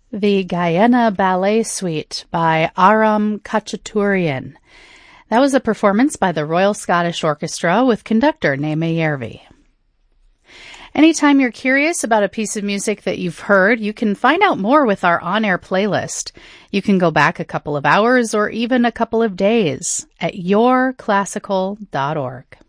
The Guyana Ballet Suite by Aram Khachaturian. That was a performance by the Royal Scottish Orchestra with conductor Naima Yervi. Anytime you're curious about a piece of music that you've heard, you can find out more with our on-air playlist. You can go back a couple of hours or even a couple of days at yourclassical.org.